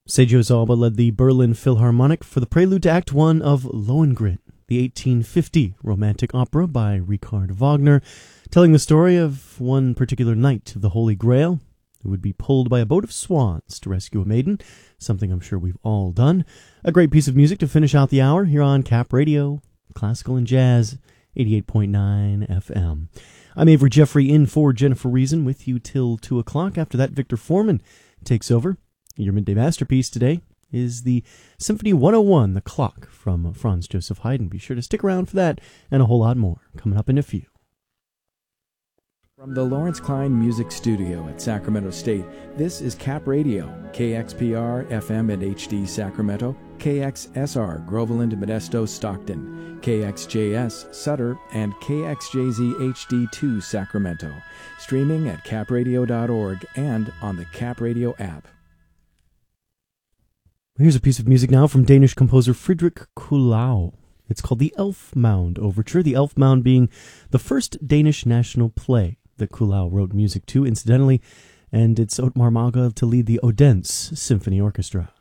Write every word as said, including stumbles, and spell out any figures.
Seiji Ozawa led the Berlin Philharmonic for the prelude to Act One of Lohengrin, the eighteen fifty romantic opera by Richard Wagner, telling the story of one particular knight of the Holy Grail who would be pulled by a boat of swans to rescue a maiden, something I'm sure we've all done. A great piece of music to finish out the hour here on Cap Radio, Classical and Jazz, eighty-eight point nine F M. I'm Avery Jeffrey in for Jennifer Reason with you till two o'clock. After that, Victor Foreman takes over. Your midday masterpiece today is the Symphony one oh one, The Clock, from Franz Joseph Haydn. Be sure to stick around for that and a whole lot more coming up in a few. From the Lawrence Klein Music Studio at Sacramento State, this is Cap Radio, K X P R, F M and H D Sacramento, K X S R, Groveland, Modesto, Stockton, K X J S, Sutter, and K X J Z H D two, Sacramento. Streaming at cap radio dot org and on the Cap Radio app. Here's a piece of music now from Danish composer Friedrich Kuhlau. It's called the Elf Mound Overture, the Elf Mound being the first Danish national play that Kuhlau wrote music to, incidentally, and it's Otmar Malga to lead the Odense Symphony Orchestra.